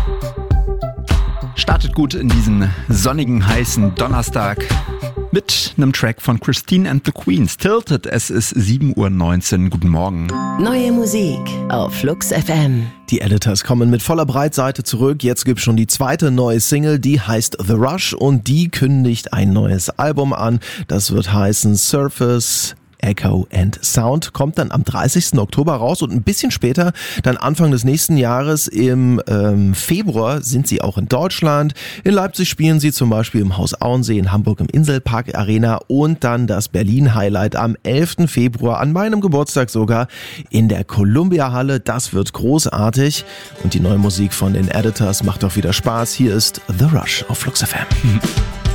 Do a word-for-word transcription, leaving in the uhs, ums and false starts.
Startet gut in diesen sonnigen, heißen Donnerstag mit einem Track von Christine and the Queens. Tilted, es ist sieben Uhr neunzehn. Guten Morgen. Neue Musik auf Flux F M. Die Editors kommen mit voller Breitseite zurück. Jetzt gibt's schon die zweite neue Single, die heißt The Rush und die kündigt ein neues Album an. Das wird heißen Surface Echo and Sound, kommt dann am dreißigsten Oktober raus und ein bisschen später, dann Anfang des nächsten Jahres im ähm, Februar sind sie auch in Deutschland. In Leipzig spielen sie zum Beispiel im Haus Auensee, in Hamburg im Inselpark Arena und dann das Berlin-Highlight am elften Februar, an meinem Geburtstag sogar, in der Columbia Halle. Das wird großartig und die neue Musik von den Editors macht auch wieder Spaß. Hier ist The Rush auf Flux F M.